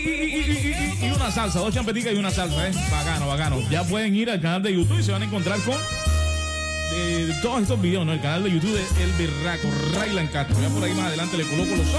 Y una salsa, 2 champeticas y una salsa, bacano, bacano. Ya pueden ir al canal de YouTube y se van a encontrar con todos estos videos, ¿no? El canal de YouTube de El Berraco, Raylan Castro. Ya por ahí más adelante le coloco los ojos.